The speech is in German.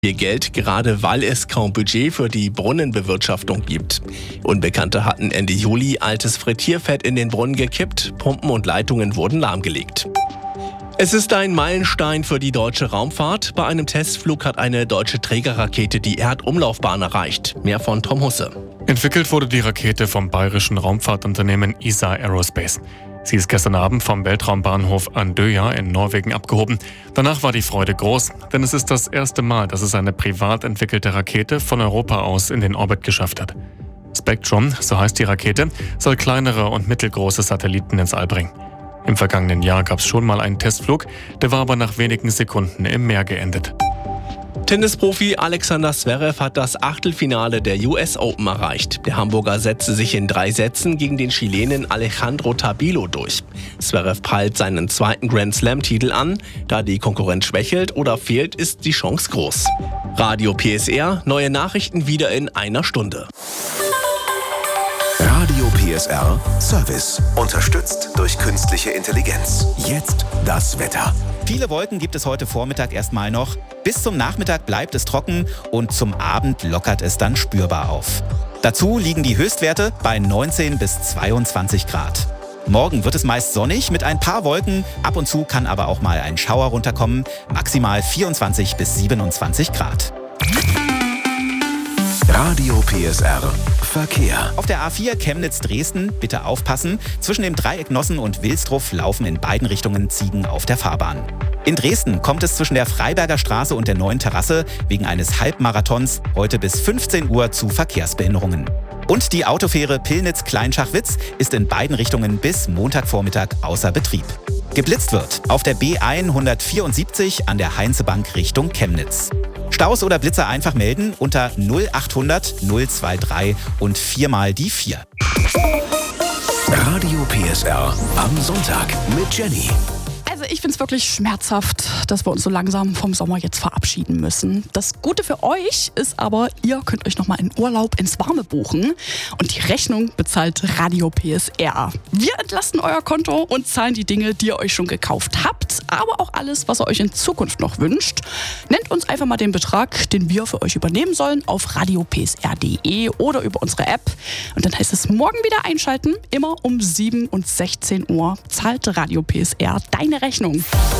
Viel Geld, gerade weil es kaum Budget für die Brunnenbewirtschaftung gibt. Unbekannte hatten Ende Juli altes Frittierfett in den Brunnen gekippt, Pumpen und Leitungen wurden lahmgelegt. Es ist ein Meilenstein für die deutsche Raumfahrt. Bei einem Testflug hat eine deutsche Trägerrakete die Erdumlaufbahn erreicht. Mehr von Tom Husse. Entwickelt wurde die Rakete vom bayerischen Raumfahrtunternehmen ESA Aerospace. Sie ist gestern Abend vom Weltraumbahnhof Andøya in Norwegen abgehoben. Danach war die Freude groß, denn es ist das erste Mal, dass es eine privat entwickelte Rakete von Europa aus in den Orbit geschafft hat. Spectrum, so heißt die Rakete, soll kleinere und mittelgroße Satelliten ins All bringen. Im vergangenen Jahr gab es schon mal einen Testflug, der war aber nach wenigen Sekunden im Meer geendet. Tennisprofi Alexander Zverev hat das Achtelfinale der US Open erreicht. Der Hamburger setzte sich in 3 Sätzen gegen den Chilenen Alejandro Tabilo durch. Zverev peilt seinen zweiten Grand-Slam-Titel an. Da die Konkurrenz schwächelt oder fehlt, ist die Chance groß. Radio PSR, neue Nachrichten wieder in einer Stunde. Radio PSR Service. Unterstützt durch künstliche Intelligenz. Jetzt das Wetter. Viele Wolken gibt es heute Vormittag erstmal noch. Bis zum Nachmittag bleibt es trocken und zum Abend lockert es dann spürbar auf. Dazu liegen die Höchstwerte bei 19 bis 22 Grad. Morgen wird es meist sonnig mit ein paar Wolken. Ab und zu kann aber auch mal ein Schauer runterkommen. Maximal 24 bis 27 Grad. Radio PSR Verkehr. Auf der A4 Chemnitz-Dresden, bitte aufpassen. Zwischen dem Dreieck Nossen und Wilsdruff laufen in beiden Richtungen Ziegen auf der Fahrbahn. In Dresden kommt es zwischen der Freiberger Straße und der Neuen Terrasse wegen eines Halbmarathons heute bis 15 Uhr zu Verkehrsbehinderungen. Und die Autofähre Pillnitz-Kleinschachwitz ist in beiden Richtungen bis Montagvormittag außer Betrieb. Geblitzt wird auf der B174 an der Heinzebank Richtung Chemnitz. Staus oder Blitzer einfach melden unter 0800 023 und 4 mal die 4. Radio PSR am Sonntag mit Jenny. Also ich finde es wirklich schmerzhaft, dass wir uns so langsam vom Sommer jetzt verabschieden müssen. Das Gute für euch ist aber, ihr könnt euch nochmal in Urlaub ins Warme buchen und die Rechnung bezahlt Radio PSR. Wir entlasten euer Konto und zahlen die Dinge, die ihr euch schon gekauft habt, aber auch alles, was ihr euch in Zukunft noch wünscht. Nennt uns einfach mal den Betrag, den wir für euch übernehmen sollen, auf radiopsr.de oder über unsere App. Und dann heißt es morgen wieder einschalten, immer um 7 und 16 Uhr zahlt Radio PSR deine Rechnung.